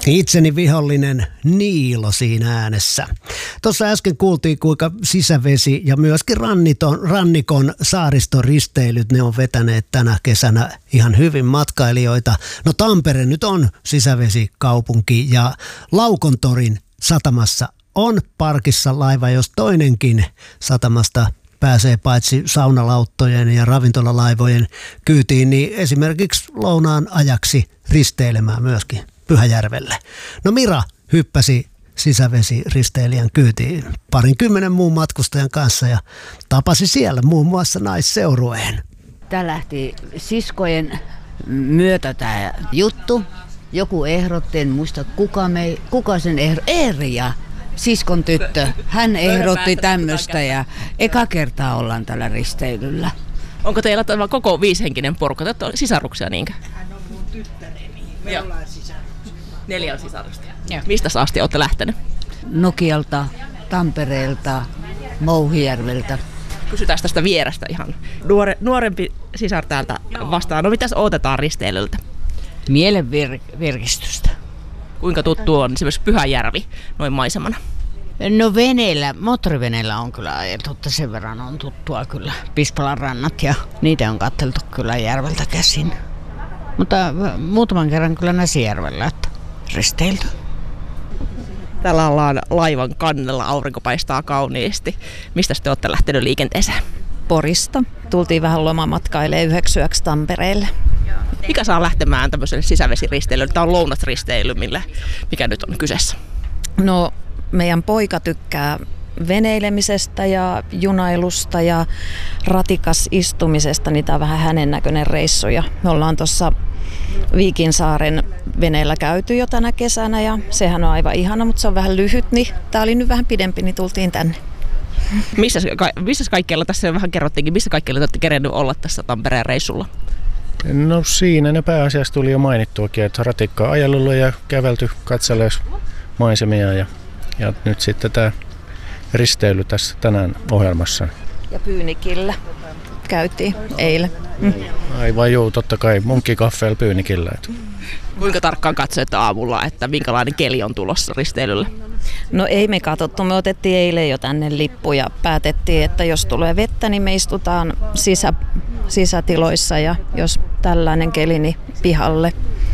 Itseni vihollinen Niilo siinä äänessä. Tuossa äsken kuultiin, kuinka sisävesi ja myöskin rannikon saaristoristeilyt, ne on vetäneet tänä kesänä ihan hyvin matkailijoita. No Tampere nyt on sisävesikaupunki ja Laukontorin satamassa on parkissa laiva, jos toinenkin satamasta pääsee paitsi saunalauttojen ja ravintolalaivojen kyytiin, niin esimerkiksi lounaan ajaksi risteilemään myöskin Pyhäjärvelle. No Mira hyppäsi sisävesiristeilijän kyytiin 20 muun matkustajan kanssa ja tapasi siellä muun muassa naisseurueen. Tämä lähti siskojen myötä tämä juttu. Joku ehdotti, en muista kuka sen ehdotti. Eeria, siskon tyttö. Hän ehdotti tämmöistä ja eka kertaa ollaan tällä risteilyllä. Onko teillä tämä koko 5-henkinen porukka? Te olette sisaruksia niinkö? Hän on mun tyttäreni. Me ollaan sisaruksia. 4 sisarusta. Mistä asti olette lähtenyt? Nokialta, Tampereelta, Mouhijärveltä. Kysytään tästä vierestä ihan. Nuorempi sisar täältä vastaan. No mitäs odotetaan risteilyltä? Mielen virkistystä. Kuinka tuttu on esimerkiksi Pyhäjärvi noin maisemana? No moottoriveneellä on kyllä ajeltu, että sen verran on tuttua kyllä Pispalan rannat ja niitä on katseltu kyllä järveltä käsin. Mutta muutaman kerran kyllä Näsijärvellä, että risteilty. Täällä ollaan laivan kannella, aurinko paistaa kauniisti. Mistä te olette lähtenyt liikenteeseen? Porista. Tultiin vähän lomamatkailemaan 9 yöksi Tampereelle. Mikä saa lähtemään tämmöiselle sisävesiristeilylle? Tämä on lounasristeily, mikä nyt on kyseessä. No, meidän poika tykkää veneilemisestä ja junailusta ja ratikas istumisesta, niin tämä on vähän hänen näköinen reissu. Ja me ollaan tuossa Viikinsaaren veneellä käyty jo tänä kesänä ja sehän on aivan ihana, mutta se on vähän lyhyt, niin tämä oli nyt vähän pidempi, niin tultiin tänne. Missä kaikkialla, tässä jo vähän kerrottiinkin, missä kaikkialla te olette kerennyt olla tässä Tampereen reissulla? No siinä ne pääasiassa tuli jo mainittuakin, että ratikkaa ajelulla ja kävelty katselee maisemia ja nyt sitten tämä risteily tässä tänään ohjelmassa. Ja Pyynikillä käytiin eilen. Aivan juu, totta kai munkkikaffeella Pyynikillä. Kuinka tarkkaan katsoitte aamulla, että minkälainen keli on tulossa risteilylle? No ei me katsottu, me otettiin eilen jo tänne lippu ja päätettiin, että jos tulee vettä, niin me istutaan sisätiloissa ja jos tällainen keli, niin pihalle.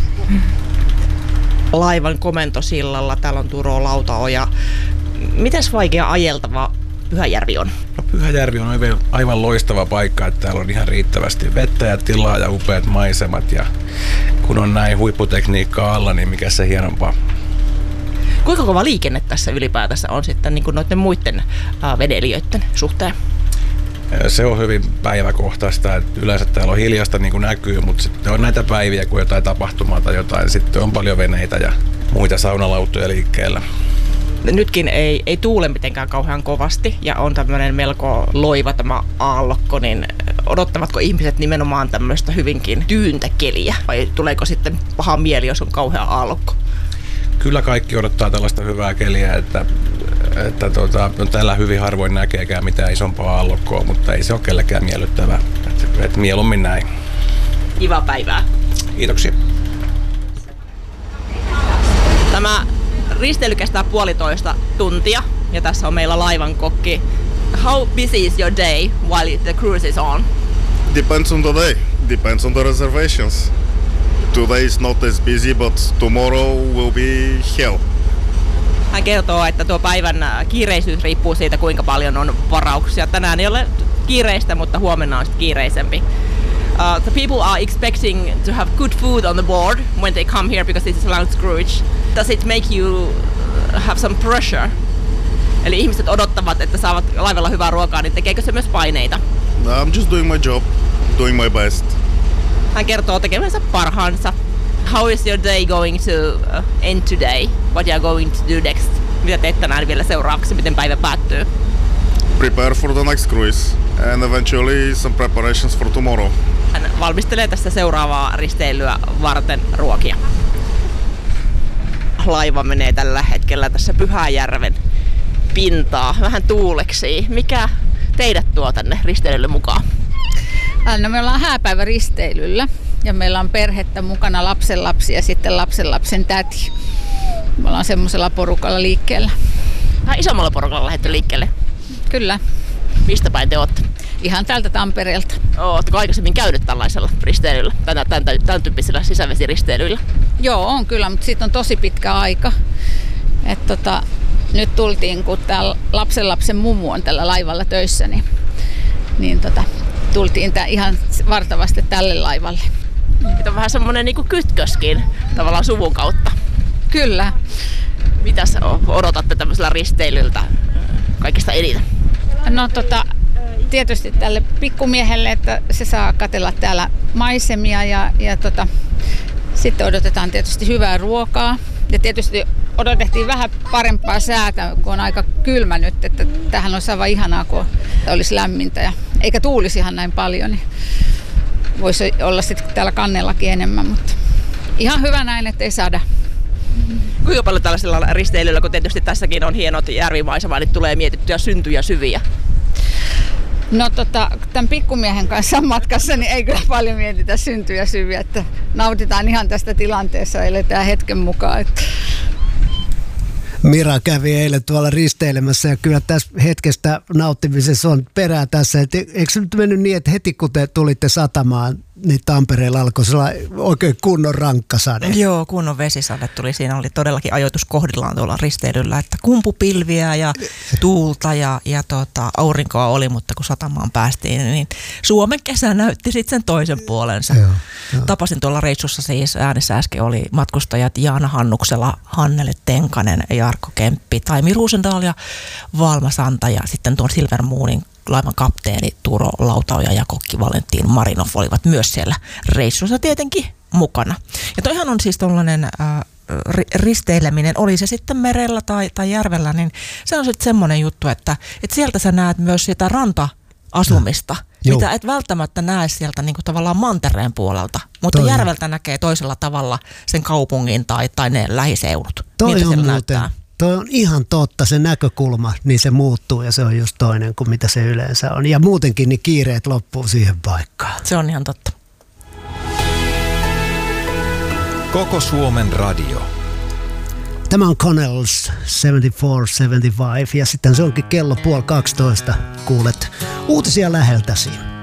Laivan komentosillalla, täällä on Turo Lautaoja. Mites vaikea ajeltava Pyhäjärvi on? No, Pyhäjärvi on aivan loistava paikka, että täällä on ihan riittävästi vettä ja tilaa ja upeat maisemat. Ja kun on näin huipputekniikkaa alla, niin mikä se hienompaa. Kuinka kova liikenne tässä ylipäätänsä on sitten niin kuin noiden muiden veneilijöiden suhteen? Se on hyvin päiväkohtaista, että yleensä täällä on hiljasta niin kuin näkyy, mutta sitten on näitä päiviä, kun jotain tapahtumaa tai jotain, sitten on paljon veneitä ja muita saunalauttoja liikkeellä. Nytkin ei tuule mitenkään kauhean kovasti ja on tämmöinen melko loiva tämä aallokko, niin odottavatko ihmiset nimenomaan tämmöistä hyvinkin tyyntä keliä vai tuleeko sitten paha mieli, jos on kauhea aallokko? Kyllä kaikki odottaa tällaista hyvää keliä, että täällä hyvin harvoin näkeekään mitään isompaa aallokkoa, mutta ei se ole kellekään miellyttävää. Että mieluummin näin. Kivaa päivää. Kiitoksia. Tämä risteily kestää 1,5 tuntia ja tässä on meillä laivan kokki. How busy is your day while the cruise is on? Depends on the day. Depends on the reservations. Today is not as busy, but tomorrow will be hell. Hän kertoo, että tuo päivän kiireisyys riippuu siitä, kuinka paljon on varauksia. Tänään ei ole kiireistä, mutta huomenna on sitten kiireisempi. The people are expecting to have good food on the board when they come here because this is a lounge cruise. Does it make you have some pressure? Eli ihmiset odottavat, että saavat laivalla hyvää ruokaa, niin tekeekö se myös paineita? I'm just doing my job, doing my best. Hän kertoo tekemänsä parhaansa. How is your day going to end today? What you are going to do next? Mitä teet tänään vielä seuraavaksi? Miten päivä päättyy? Prepare for the next cruise and eventually some preparations for tomorrow. Hän valmistelee tässä seuraavaa risteilyä varten ruokia. Laiva menee tällä hetkellä tässä Pyhäjärven pintaa. Vähän tuuleksi. Mikä teidät tuo tänne risteilylle mukaan? No, me ollaan hääpäiväristeilyllä ja meillä on perhettä mukana, lapsenlapsi ja sitten lapsenlapsen täti. Me ollaan semmoisella porukalla liikkeellä. Vähän isommalla porukalla lähdetty liikkeelle. Kyllä. Mistä päin te olette? Ihan täältä Tampereelta. Oletko aikaisemmin käynyt tällaisella risteilyllä, tämän tyyppisellä sisävesiristeilyllä? Joo, on kyllä, mutta siitä on tosi pitkä aika. Nyt tultiin, kun täällä lapsen mummu on tällä laivalla töissä, niin tultiin ihan vartavasti tälle laivalle. Tämä on vähän semmoinen niin kuin kytköskin tavallaan suvun kautta. Kyllä. Mitä odotatte tämmöisellä risteilyltä kaikista eniten? No tietysti tälle pikkumiehelle, että se saa katsella täällä maisemia ja sitten odotetaan tietysti hyvää ruokaa. Ja tietysti odotettiin vähän parempaa säätä, kun on aika kylmä nyt, että tämähän olisi aivan ihanaa, kun olisi lämmintä eikä tuulisi ihan näin paljon, niin voisi olla sitten täällä kannellakin enemmän, mutta ihan hyvä näin, ettei sada. Kuinka paljon tällaisella risteilyllä, kun tietysti tässäkin on hienot järvimaisemaa, niin tulee mietittyä syntyjä syviä? No tämän pikkumiehen kanssa matkassa niin ei kyllä paljon mietitä syntyjä syviä, että nautitaan ihan tästä tilanteessa ja eletään hetken mukaan. Että. Mira kävi eilen tuolla risteilemässä ja kyllä tässä hetkestä nauttimisessa on perää tässä. Eikö se nyt mennyt niin, että heti kun te tulitte satamaan, niin Tampereella alkoi oikein kunnon rankkasade? Joo, kunnon vesisade tuli. Siinä oli todellakin ajoitus kohdillaan tuolla risteilyllä, että kumpupilviä ja tuulta ja aurinkoa oli, mutta kun satamaan päästiin, niin Suomen kesä näytti sitten sen toisen puolensa. Joo. Tapasin tuolla reissussa siis äänessä äsken oli matkustajat Jaana Hannuksela, Hannele Tenkanen, Jarkko Kemppi, Taimi Ruusendaal ja Valma Santa ja sitten tuon Silver Moonin laivan kapteeni Turo Lautaoja ja kokki Valentin Marinov olivat myös siellä reissussa tietenkin mukana. Ja toihan on siis tollainen risteileminen, oli se sitten merellä tai järvellä, niin se on sitten semmoinen juttu, että sieltä sä näet myös sitä ranta-asumista, mitä et välttämättä näe sieltä niin kuin tavallaan mantereen puolelta, mutta järveltä näkee toisella tavalla sen kaupungin tai ne lähiseudut. Miltä siellä näyttää? Toi on ihan totta, se näkökulma, niin se muuttuu ja se on just toinen kuin mitä se yleensä on. Ja muutenkin niin kiireet loppuu siihen paikkaan. Se on ihan totta. Koko Suomen radio. Tämä on Connells 7475 ja sitten se onkin kello 11:30. Kuulet uutisia läheltäsi.